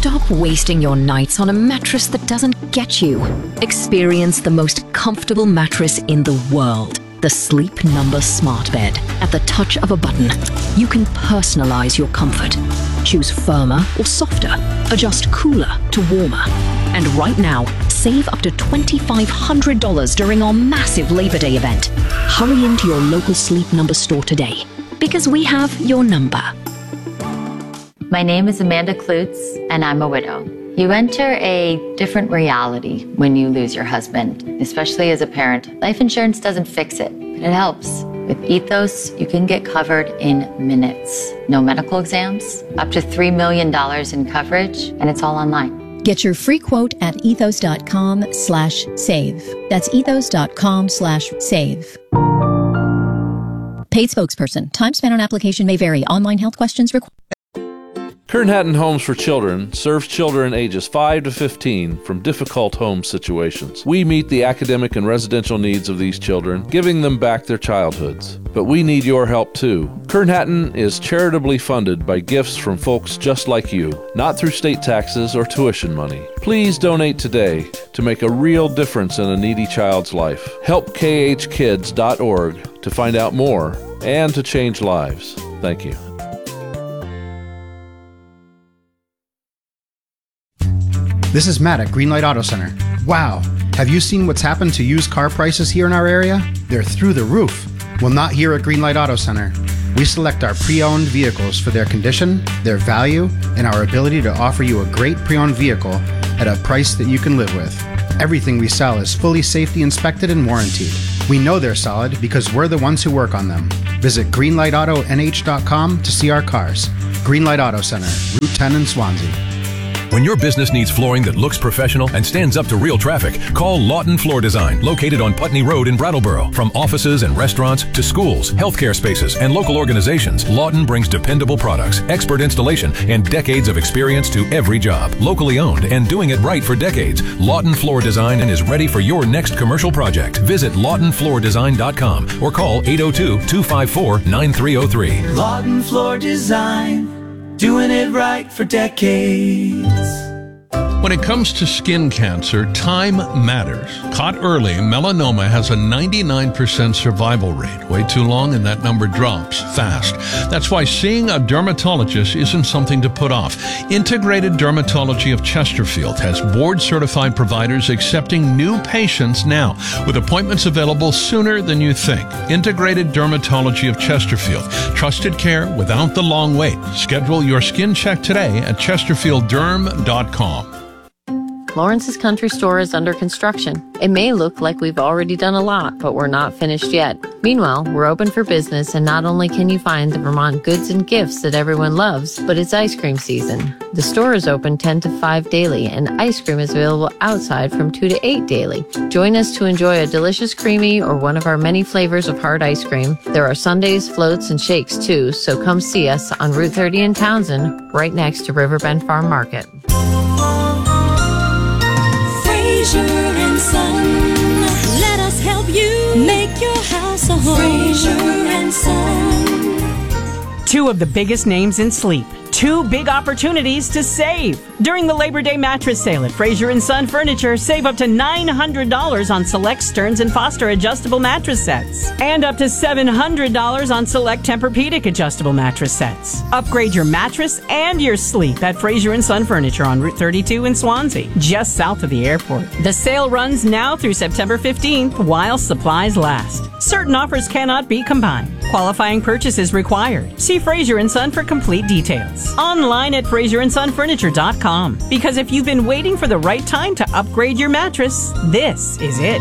Stop wasting your nights on a mattress that doesn't get you. Experience the most comfortable mattress in the world. The Sleep Number Smart Bed. At the touch of a button, you can personalize your comfort. Choose firmer or softer. Adjust cooler to warmer. And right now, save up to $2,500 during our massive Labor Day event. Hurry into your local Sleep Number store today, because we have your number. My name is Amanda Klutz, and I'm a widow. You enter a different reality when you lose your husband, especially as a parent. Life insurance doesn't fix it, but it helps. With Ethos, you can get covered in minutes. No medical exams, up to $3 million in coverage, and it's all online. Get your free quote at ethos.com/save. That's ethos.com/save. Paid spokesperson. Time spent on application may vary. Online health questions required. Kern Hatton Homes for Children serves children ages 5 to 15 from difficult home situations. We meet the academic and residential needs of these children, giving them back their childhoods. But we need your help too. Kern Hatton is charitably funded by gifts from folks just like you, not through state taxes or tuition money. Please donate today to make a real difference in a needy child's life. Help khkids.org to find out more and to change lives. Thank you. This is Matt at Greenlight Auto Center. Wow, have you seen what's happened to used car prices here in our area? They're through the roof. Well, not here at Greenlight Auto Center. We select our pre-owned vehicles for their condition, their value, and our ability to offer you a great pre-owned vehicle at a price that you can live with. Everything we sell is fully safety inspected and warranted. We know they're solid because we're the ones who work on them. Visit greenlightautonh.com to see our cars. Greenlight Auto Center, Route 10 in Swansea. When your business needs flooring that looks professional and stands up to real traffic, call Lawton Floor Design, located on Putney Road in Brattleboro. From offices and restaurants to schools, healthcare spaces, and local organizations, Lawton brings dependable products, expert installation, and decades of experience to every job. Locally owned and doing it right for decades, Lawton Floor Design is ready for your next commercial project. Visit LawtonFloorDesign.com or call 802-254-9303. Lawton Floor Design, doing it right for decades. When it comes to skin cancer, time matters. Caught early, melanoma has a 99% survival rate. Wait too long and that number drops fast. That's why seeing a dermatologist isn't something to put off. Integrated Dermatology of Chesterfield has board-certified providers accepting new patients now, with appointments available sooner than you think. Integrated Dermatology of Chesterfield. Trusted care without the long wait. Schedule your skin check today at chesterfieldderm.com. Lawrence's Country Store is under construction. It may look like we've already done a lot, but we're not finished yet. Meanwhile, we're open for business, and not only can you find the Vermont goods and gifts that everyone loves, but it's ice cream season. The store is open 10 to 5 daily, and ice cream is available outside from 2 to 8 daily. Join us to enjoy a delicious creamy or one of our many flavors of hard ice cream. There are sundaes, floats, and shakes too, so come see us on Route 30 in Townsend, right next to Riverbend Farm Market. Fraser and Son, let us help you make your house a home. Fraser and Son. Two of the biggest names in sleep. Two big opportunities to save. During the Labor Day mattress sale at Fraser & Son Furniture, save up to $900 on select Stearns & Foster adjustable mattress sets. And up to $700 on select Tempur-Pedic adjustable mattress sets. Upgrade your mattress and your sleep at Fraser & Son Furniture on Route 32 in Swansea, just south of the airport. The sale runs now through September 15th while supplies last. Certain offers cannot be combined. Qualifying purchases required. See Fraser & Son for complete details. Online at FraserandSonFurniture.com. Because if you've been waiting for the right time to upgrade your mattress, this is it.